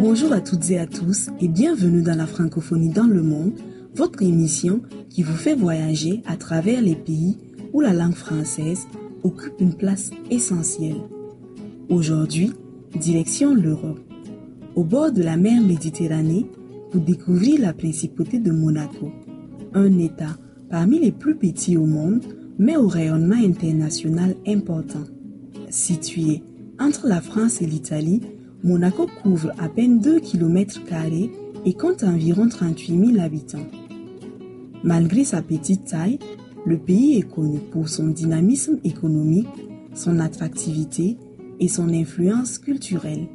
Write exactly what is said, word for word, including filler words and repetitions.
Bonjour à toutes et à tous et bienvenue dans la francophonie dans le monde, votre émission qui vous fait voyager à travers les pays où la langue française occupe une place essentielle. Aujourd'hui, direction l'Europe. Au bord de la mer Méditerranée, vous découvrez la principauté de Monaco, un État parmi les plus petits au monde, mais au rayonnement international important. Situé entre la France et l'Italie, Monaco couvre à peine deux kilomètres carrés et compte environ trente-huit mille habitants. Malgré sa petite taille, le pays est connu pour son dynamisme économique, son attractivité et son influence culturelle.